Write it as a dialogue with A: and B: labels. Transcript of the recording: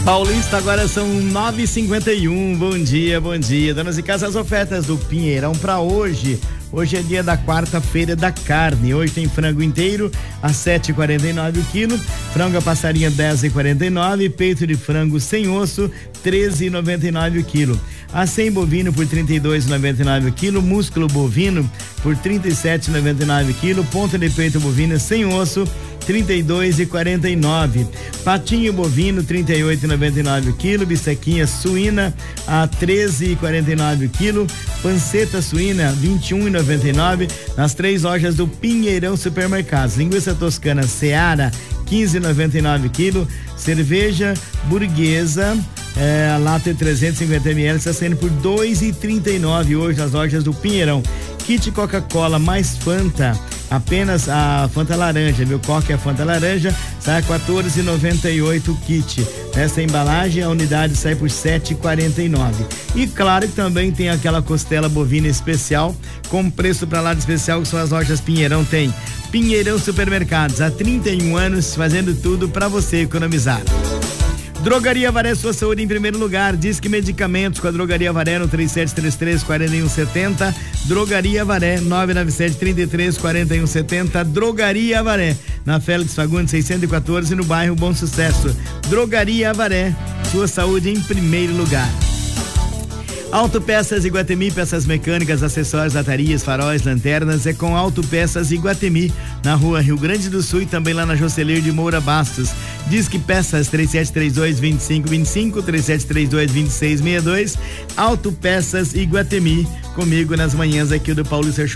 A: Paulista, agora são 9h51. Bom dia, bom dia. Donas e casas, as ofertas do Pinheirão para hoje. Hoje é dia da quarta-feira da carne. Hoje tem frango inteiro a 7,49 o quilo, frango a passarinha 10,49, peito de frango sem osso 13,99 o quilo. Acém bovino por 32,99 o quilo, músculo bovino por 37,99 o quilo, ponta de peito bovino sem osso 32,49. Patinho bovino 38,99 o quilo, bistequinha suína a 13,49 o quilo, panceta suína 21,99 nas três lojas do Pinheirão Supermercados. Linguiça toscana Seara 15,99 o quilo, cerveja burguesa a lata de 350 ml está saindo por 2,39 hoje nas lojas do Pinheirão. Kit Coca-Cola mais Fanta, apenas a Fanta laranja, meu Coca é a Fanta laranja, sai a 14,98 o kit. Nessa embalagem a unidade sai por 7,49. E claro que também tem aquela costela bovina especial com preço para lá de especial, que são as lojas Pinheirão. Tem Pinheirão Supermercados, há 31 anos fazendo tudo para você economizar. Drogaria Varé, sua saúde em primeiro lugar. Disque Medicamentos com a Drogaria Varé no 3733-4170. Drogaria Varé 997-33-4170. Drogaria Varé na Félix Fagundes 614 no bairro Bom Sucesso. Drogaria Varé, sua saúde em primeiro lugar. Autopeças Iguatemi, peças mecânicas, acessórios, latarias, faróis, lanternas, é com Autopeças Iguatemi, na rua Rio Grande do Sul e também lá na Joceleiro de Moura Bastos. Disque Peças 3732-2525, 3732-2662, Autopeças Iguatemi, comigo nas manhãs aqui do Paulista Show.